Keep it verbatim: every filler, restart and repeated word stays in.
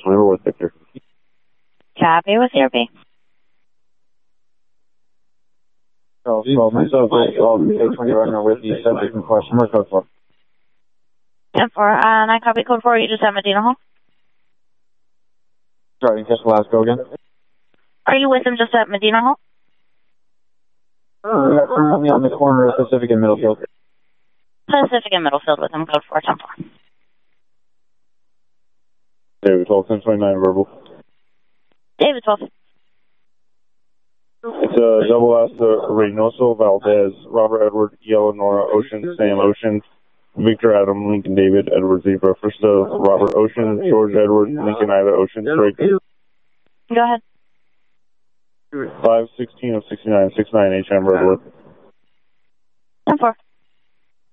Remember with Victor. Copy with your B. So, so myself, I'll be twenty right now with the subject in question. Where's code for? ten four, uh, nine copy code four, you just have Medina Hall? Sorry, catch the last go again. Are you with him just at Medina Hall? Oh, yeah, currently on the corner of Pacific and Middlefield. Pacific and Middlefield with him, code four, ten four. David twelve, ten twenty-nine verbal. David twelve. It's a double S, uh, Reynoso, Valdez, Robert Edward, Yellow, Nora, Ocean, Sam, Ocean, Victor, Adam, Lincoln, David, Edward, Zebra, First uh, Robert, Ocean, George, Edward, Lincoln, Ida, Ocean, Drake. Go ahead. five sixteen of sixty-nine, six nine H M, Redwood. ten four.